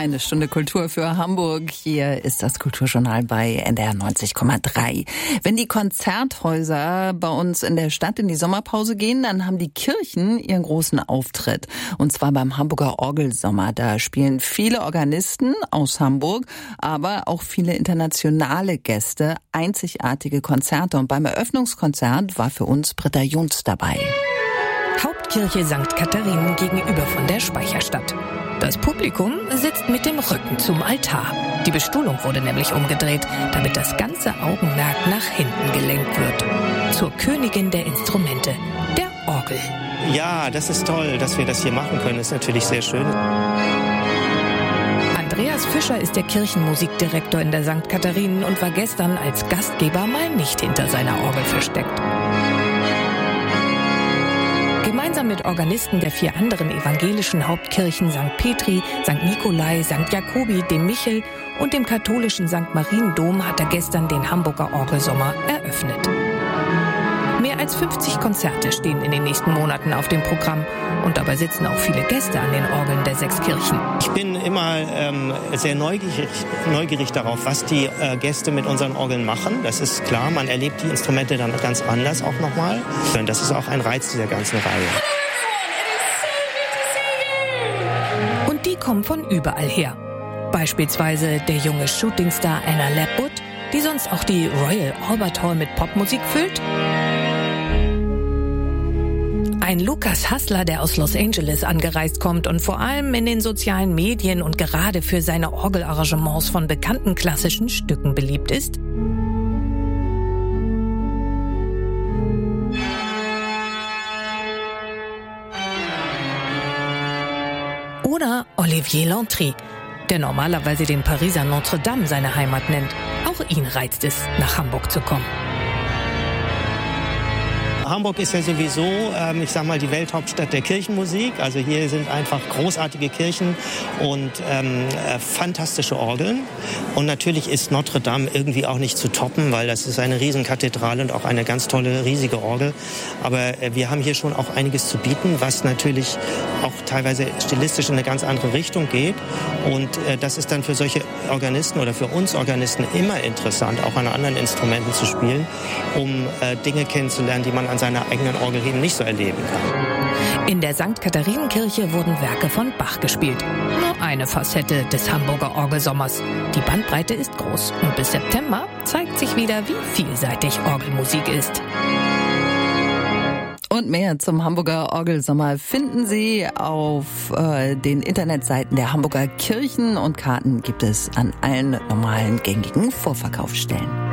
Eine Stunde Kultur für Hamburg. Hier ist das Kulturjournal bei NDR 90,3. Wenn die Konzerthäuser bei uns in der Stadt in die Sommerpause gehen, dann haben die Kirchen ihren großen Auftritt. Und zwar beim Hamburger Orgelsommer. Da spielen viele Organisten aus Hamburg, aber auch viele internationale Gäste, einzigartige Konzerte. Und beim Eröffnungskonzert war für uns Britta Junz dabei. Hauptkirche St. Katharinen gegenüber von der Speicherstadt. Das Publikum sitzt mit dem Rücken zum Altar. Die Bestuhlung wurde nämlich umgedreht, damit das ganze Augenmerk nach hinten gelenkt wird. Zur Königin der Instrumente, der Orgel. Ja, das ist toll, dass wir das hier machen können. Das ist natürlich sehr schön. Andreas Fischer ist der Kirchenmusikdirektor in der St. Katharinen und war gestern als Gastgeber mal nicht hinter seiner Orgel versteckt. Gemeinsam mit Organisten der 4 anderen evangelischen Hauptkirchen St. Petri, St. Nikolai, St. Jakobi, dem Michel und dem katholischen St. Mariendom hat er gestern den Hamburger Orgelsommer eröffnet. Mehr als 50 Konzerte stehen in den nächsten Monaten auf dem Programm und dabei sitzen auch viele Gäste an den Orgeln der 6 Kirchen. Ich bin immer sehr neugierig darauf, was die Gäste mit unseren Orgeln machen. Das ist klar, man erlebt die Instrumente dann ganz anders auch nochmal. Das ist auch ein Reiz dieser ganzen Reihe. Und die kommen von überall her. Beispielsweise der junge Shootingstar Anna Lapwood, die sonst auch die Royal Albert Hall mit Popmusik füllt. Ein Lukas Hassler, der aus Los Angeles angereist kommt und vor allem in den sozialen Medien und gerade für seine Orgelarrangements von bekannten klassischen Stücken beliebt ist. Oder Olivier Lantry, der normalerweise den Pariser Notre Dame seine Heimat nennt. Auch ihn reizt es, nach Hamburg zu kommen. Hamburg ist ja sowieso, die Welthauptstadt der Kirchenmusik. Also hier sind einfach großartige Kirchen und fantastische Orgeln. Und natürlich ist Notre Dame irgendwie auch nicht zu toppen, weil das ist eine Riesenkathedrale und auch eine ganz tolle, riesige Orgel. Aber wir haben hier schon auch einiges zu bieten, was natürlich auch teilweise stilistisch in eine ganz andere Richtung geht. Und das ist dann für solche Organisten oder für uns Organisten immer interessant, auch an anderen Instrumenten zu spielen, um Dinge kennenzulernen, die man an seiner eigenen Orgel eben nicht so erleben kann. In der St. Katharinenkirche wurden Werke von Bach gespielt. Nur eine Facette des Hamburger Orgelsommers. Die Bandbreite ist groß und bis September zeigt sich wieder, wie vielseitig Orgelmusik ist. Und mehr zum Hamburger Orgelsommer finden Sie auf den Internetseiten der Hamburger Kirchen und Karten gibt es an allen normalen gängigen Vorverkaufsstellen.